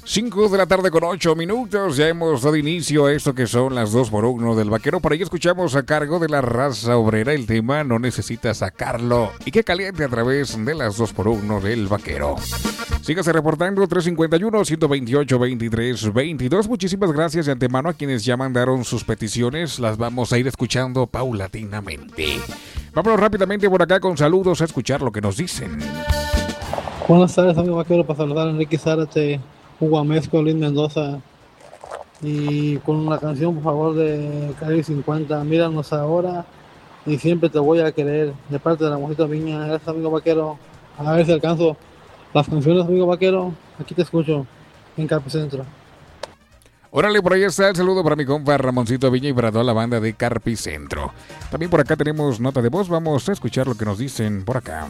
5 de la tarde con 8 minutos, ya hemos dado inicio a esto que son las 2x1 del Vaquero. Por ahí escuchamos a cargo de la raza obrera el tema No Necesitas Sacarlo y que caliente a través de las 2x1 del Vaquero. Sígase reportando 351-128-23-22. Muchísimas gracias de antemano a quienes ya mandaron sus peticiones, las vamos a ir escuchando paulatinamente. Vámonos rápidamente por acá con saludos a escuchar lo que nos dicen. Buenas tardes, amigo Vaquero, para saludar a Enrique Zárate, Hugo Amezco, Luis Mendoza, y con la canción, por favor, de Cali 50, Míranos Ahora y Siempre Te Voy a Querer, de parte de la Mojito Viña. Gracias, amigo Vaquero. A ver si alcanzo las canciones, amigo Vaquero. Aquí te escucho, en Carpicentro. Órale, por ahí está el saludo para mi compa Ramoncito Viña y para toda la banda de Carpicentro. También por acá tenemos nota de voz, vamos a escuchar lo que nos dicen por acá.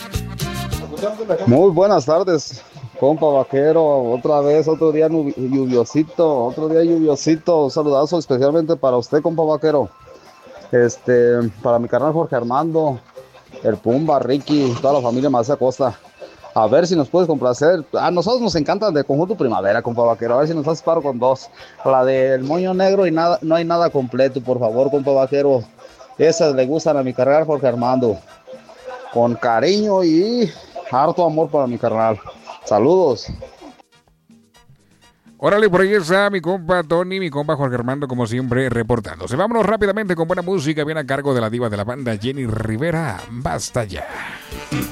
Muy buenas tardes, compa Vaquero. Otra vez, otro día lluviosito, Un saludazo especialmente para usted, compa Vaquero. Para mi carnal Jorge Armando, el Pumba, Ricky, toda la familia Macea Costa. A ver si nos puedes complacer. A nosotros nos encantan de Conjunto Primavera, compa Vaquero. A ver si nos haces paro con dos. La del Moño Negro y nada, no hay nada completo, por favor, compa Vaquero. Esas le gustan a mi carnal Jorge Armando. Con cariño y harto amor para mi carnal. Saludos. Órale, por ahí está mi compa Tony, mi compa Jorge Armando, como siempre, reportándose. Vámonos rápidamente con buena música, bien a cargo de la diva de la banda, Jenny Rivera. Basta ya.